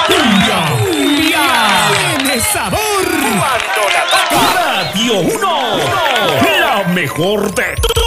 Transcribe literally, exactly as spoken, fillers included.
¡Cumbia! ¡Cumbia! ¡Tiene sabor! Cuando la toca Radio uno, la mejor de todo.